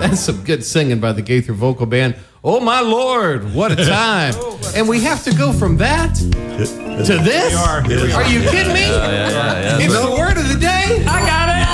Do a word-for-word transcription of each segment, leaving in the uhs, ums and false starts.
That's some good singing by the Gaither Vocal Band. Oh, my Lord, what a time. And we have to go from that to this? Are. Are you kidding me? Yeah, yeah, yeah. It's the word of the day. I got it.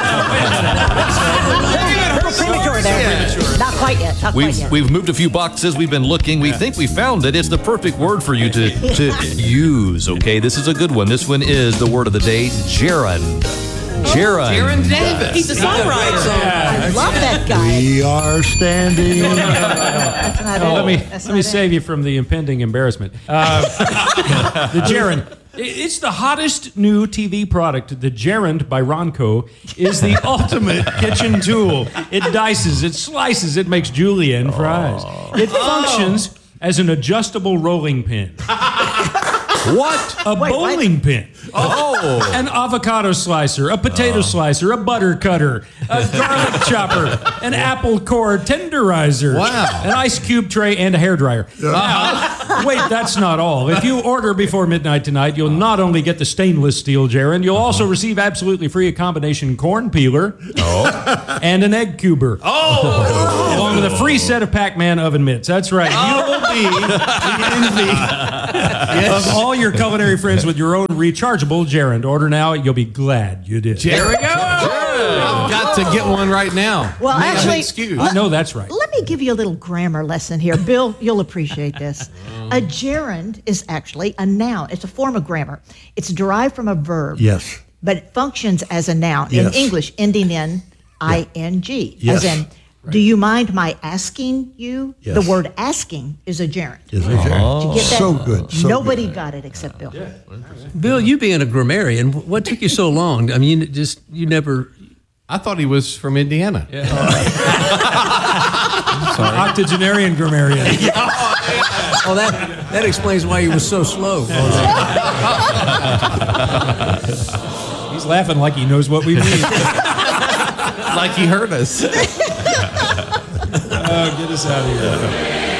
Premature there. Not quite yet. Not quite We've yet. we've moved a few boxes. We've been looking. We think we found it. It's the perfect word for you to to use. Okay, this is a good one. This one is the word of the day, gerund. Gerund. Aaron Davis. He's a songwriter. I love that guy. We are standing. That's not Hey, it. let me That's let me not save you from the impending embarrassment. Uh, the gerund. It's the hottest new T V product. The gerund by Ronco is the ultimate kitchen tool. It dices, it slices, it makes julienne fries. It functions as an adjustable rolling pin. What? A Wait, bowling pin. Oh. An avocado slicer, a potato slicer, a butter cutter, a garlic chopper, an apple core tenderizer, Wow. an ice cube tray, and a hairdryer. Now, wait, that's not all. If you order before midnight tonight, you'll not only get the stainless steel gerund, you'll also receive absolutely free a combination corn peeler and an egg cuber. Oh! Along with a free set of Pac-Man oven mitts. That's right. You will be the envy of all your culinary friends with your own rechargeable gerund. Order now. You'll be glad you did. There we go. I've got to get one right now. Well, May I have actually- an excuse? I know that's right. Let me give you a little grammar lesson here. Bill, you'll appreciate this. A gerund is actually a noun. It's a form of grammar. It's derived from a verb. Yes. But it functions as a noun. Yes. In English, ending in I N G. Yes. As in, do you mind my asking you? Yes. The word asking is a gerund. Is it gerund? Did you get that? So good. So Nobody good. got it except Bill. Bill, you being a grammarian, what took you so long? I mean, it just you never. I thought he was from Indiana. Octogenarian grammarian. Oh, that that explains why you were so slow. He's laughing like he knows what we mean. Like he heard us. Oh, get us out of here.